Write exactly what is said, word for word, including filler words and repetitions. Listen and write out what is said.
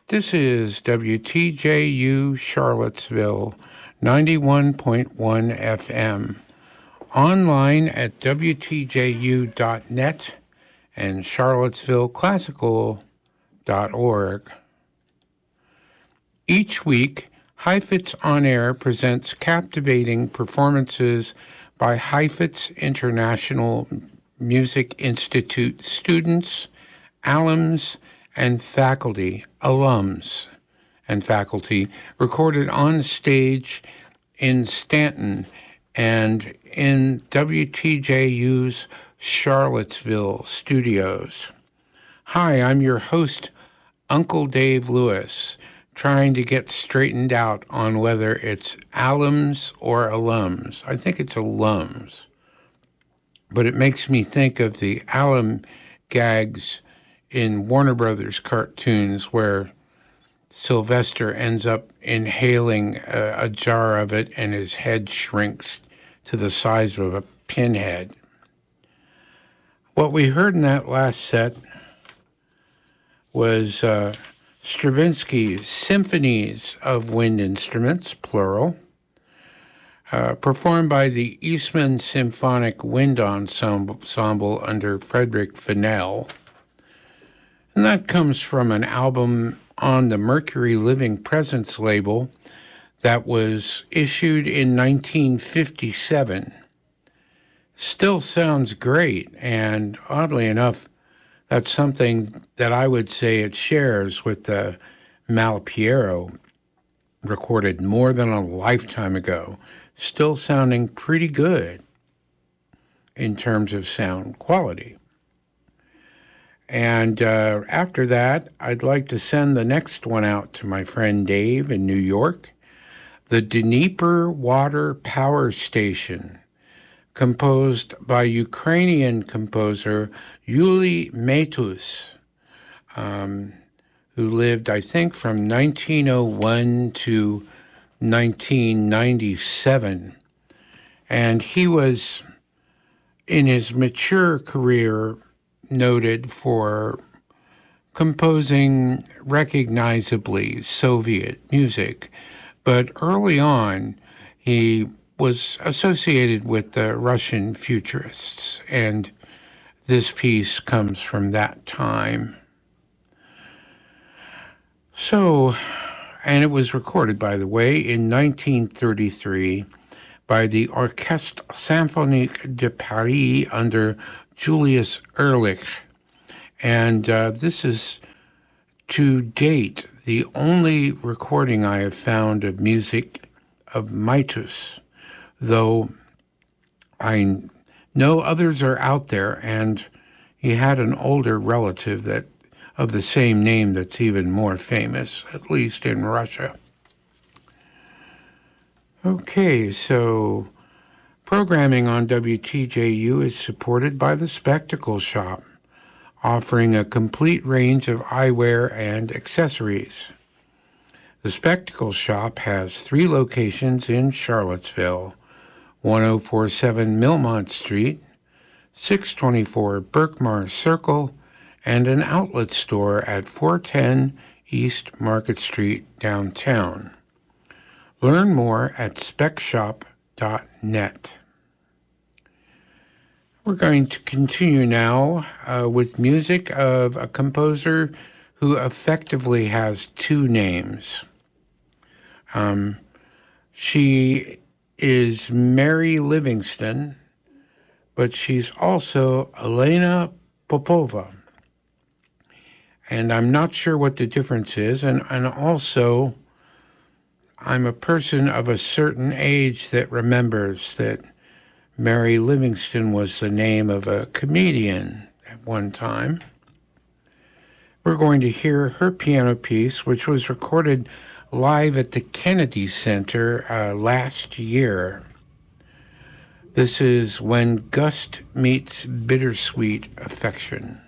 This is W T J U Charlottesville, ninety-one point one F M, online at W T J U dot net and Charlottesville Classical dot org. Each week, Heifetz On Air presents captivating performances by Heifetz International Music Institute students, alums, and faculty, alums and faculty, recorded on stage in Stanton and in W T J U's Charlottesville studios. Hi, I'm your host, Uncle Dave Lewis, trying to get straightened out on whether it's alums or alums. I think it's alums, but it makes me think of the alum gags in Warner Brothers cartoons where Sylvester ends up inhaling a, a jar of it and his head shrinks to the size of a pinhead. What we heard in that last set was uh, Stravinsky's Symphonies of Wind Instruments, plural, uh, performed by the Eastman Symphonic Wind Ensemble under Frederick Fennell. And that comes from an album on the Mercury Living Presence label that was issued in nineteen fifty-seven. Still sounds great, and oddly enough, that's something that I would say it shares with the Malpiero, recorded more than a lifetime ago, still sounding pretty good in terms of sound quality. And uh, after that, I'd like to send the next one out to my friend Dave in New York, the Dnieper Water Power Station, composed by Ukrainian composer Yuli Metus, um, who lived, I think, from nineteen oh one to nineteen ninety-seven. And he was, in his mature career, noted for composing recognizably Soviet music, but early on he was associated with the Russian futurists, and this piece comes from that time. So, and it was recorded, by the way, in nineteen thirty-three by the Orchestre Symphonique de Paris under Julius Ehrlich, and uh, this is, to date, the only recording I have found of music of Metus, though I know others are out there, and he had an older relative that of the same name that's even more famous, at least in Russia. Okay, so programming on W T J U is supported by the Spectacle Shop, offering a complete range of eyewear and accessories. The Spectacle Shop has three locations in Charlottesville: ten forty-seven Millmont Street, six twenty-four Berkmar Circle, and an outlet store at four ten East Market Street downtown. Learn more at spec shop dot net. We're going to continue now uh, with music of a composer who effectively has two names. Um, she is Mary Livingston, but she's also Elena Popova. And I'm not sure what the difference is, and, and also I'm a person of a certain age that remembers that Mary Livingston was the name of a comedian at one time. We're going to hear her piano piece, which was recorded live at the Kennedy Center uh, last year. This is When Gust Meets Bittersweet Affection.